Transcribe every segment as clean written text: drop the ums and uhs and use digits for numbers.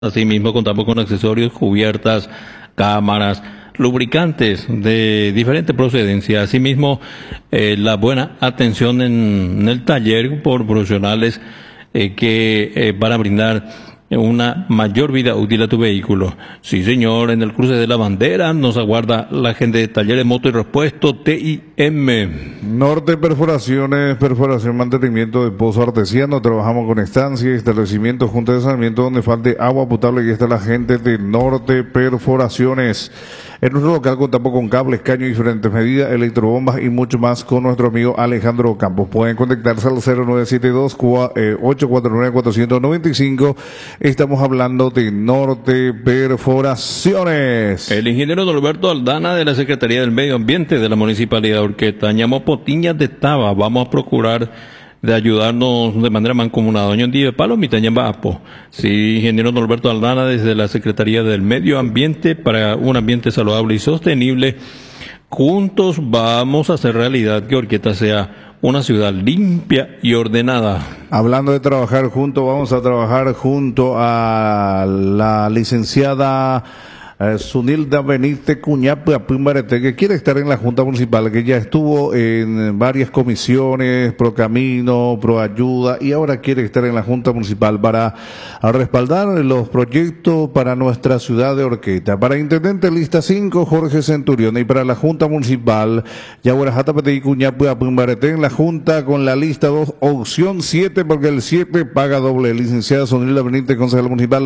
Asimismo, contamos con accesorios, cubiertas, cámaras, lubricantes de diferente procedencia. Asimismo, la buena atención en el taller por profesionales que van a brindar una mayor vida útil a tu vehículo. Sí, señor, en el cruce de la bandera nos aguarda la gente de Talleres Moto y Repuesto TIM. Norte Perforaciones, perforación, mantenimiento de pozo artesiano. Trabajamos con estancia, establecimiento, junta de saneamiento donde falte agua potable. Y está la gente de Norte Perforaciones. En nuestro local contamos con cables, caños, diferentes medidas, electrobombas y mucho más con nuestro amigo Alejandro Campos. Pueden contactarse al 0972-849-495. Estamos hablando de Norte Perforaciones. El ingeniero Norberto Aldana de la Secretaría del Medio Ambiente de la Municipalidad de Urqueta. Ñamo Potiñas de Taba. Vamos a procurar de ayudarnos de manera mancomunada. Doña Díaz Palo, Mitañamba Apo. Sí, ingeniero Norberto Aldana desde la Secretaría del Medio Ambiente para un ambiente saludable y sostenible. Juntos vamos a hacer realidad que Urqueta sea una ciudad limpia y ordenada. Hablando de trabajar juntos, vamos a trabajar junto a la licenciada Sunilda Benítez Cuñape Apimbarete, que quiere estar en la Junta Municipal, que ya estuvo en varias comisiones, pro camino, pro ayuda, y ahora quiere estar en la Junta Municipal para respaldar los proyectos para nuestra ciudad de Urqueta. Para Intendente lista 5, Jorge Centurión, y para la Junta Municipal, Yaguarajata Petey Cuñape Apimbarete en la Junta con la lista 2, opción 7, porque el 7 paga doble. Licenciada Sunilda Benítez, concejal municipal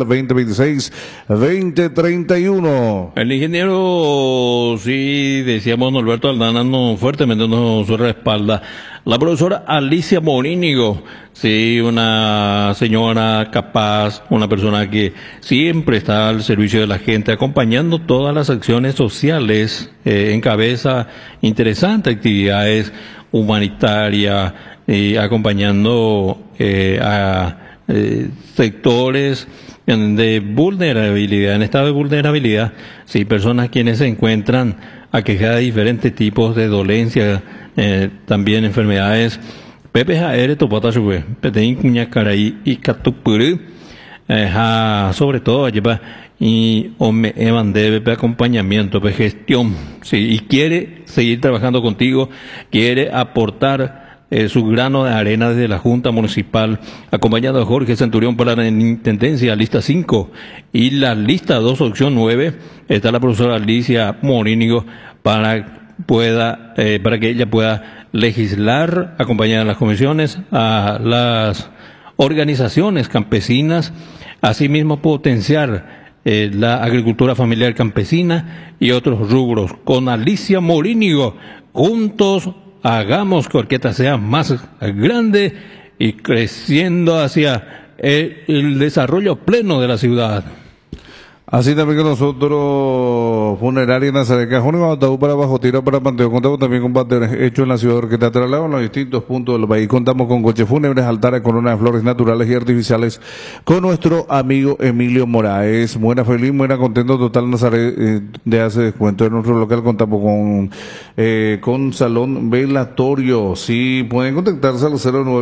2026-2031. El ingeniero, sí, decíamos Norberto Aldana, fuertemente nos respalda. La profesora Alicia Morínigo, sí, una señora capaz, una persona que siempre está al servicio de la gente, acompañando todas las acciones sociales, encabeza interesantes actividades humanitarias, acompañando a sectores de vulnerabilidad, en estado de vulnerabilidad, sí, personas quienes se encuentran aquejadas de diferentes tipos de dolencias, también enfermedades, PPJR, Topatashue, Petein Cuñacaraí y Catupurú, sobre todo, lleva y me evan debe acompañamiento, gestión, sí, y quiere seguir trabajando contigo, quiere aportar su grano de arena desde la Junta Municipal, acompañado de Jorge Centurión para la Intendencia, lista 5, y la lista 2, opción 9, está la profesora Alicia Morínigo para que ella pueda legislar, acompañar a las comisiones, a las organizaciones campesinas, asimismo potenciar la agricultura familiar campesina y otros rubros. Con Alicia Morínigo, juntos hagamos que Urqueta sea más grande y creciendo hacia el desarrollo pleno de la ciudad. Así también que nosotros, Funeraria Nazaret Cajón y Ataúd para Bajo Tiro para Panteón, contamos también con panteones hechos en la ciudad de Urqueta, trasladados en los distintos puntos del país. Contamos con coches fúnebres, altares, coronas de flores naturales y artificiales con nuestro amigo Emilio Moraes. Buena, feliz, buena, contento total Nazaret de hace descuento. En nuestro local contamos con salón velatorio. Sí, pueden contactarse al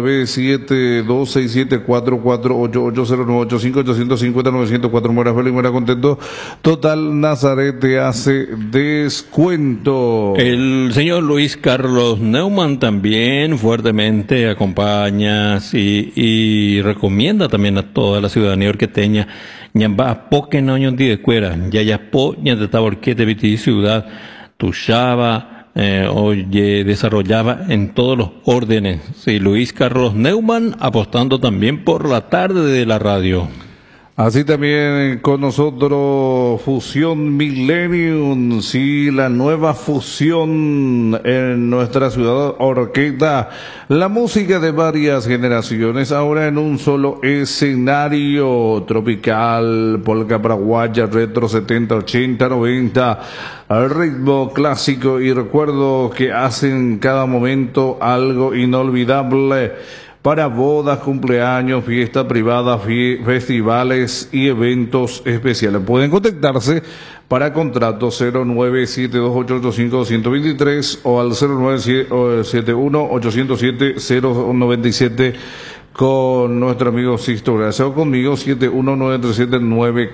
097-267-448-809-85-850-904. Buena, feliz, buena, contento total Nazaret te hace descuento. El señor Luis Carlos Neumann también fuertemente acompaña y recomienda también a toda la ciudadanía urqueteña ñamba poque noño de cuera ya po ñanda taborquete viti ciudad tushaba oye desarrollaba en todos los órdenes. Sí, Luis Carlos Neumann apostando también por la tarde de la radio. Así también con nosotros Fusión Millennium, sí, la nueva fusión en nuestra ciudad Urqueta, la música de varias generaciones, ahora en un solo escenario, tropical, polka paraguaya, retro 70, 80, 90, al ritmo clásico y recuerdo que hacen cada momento algo inolvidable. Para bodas, cumpleaños, fiestas privadas, festivales y eventos especiales. Pueden contactarse para contrato 0972885223 o al 0971-807-097 con nuestro amigo Sixto Gracia o conmigo 7193794